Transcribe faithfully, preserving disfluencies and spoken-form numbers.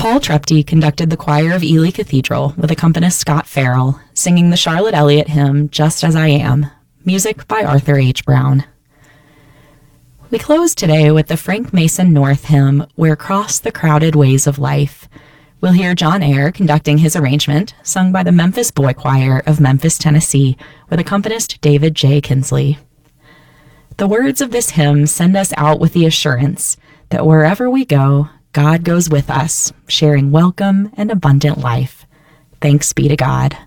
Paul Trepty conducted the choir of Ely Cathedral with accompanist Scott Farrell, singing the Charlotte Elliott hymn, Just As I Am, music by Arthur H. Brown. We close today with the Frank Mason North hymn, Where Cross the Crowded Ways of Life. We'll hear John Ayer conducting his arrangement, sung by the Memphis Boy Choir of Memphis, Tennessee, with accompanist David J. Kinsley. The words of this hymn send us out with the assurance that wherever we go, God goes with us, sharing welcome and abundant life. Thanks be to God.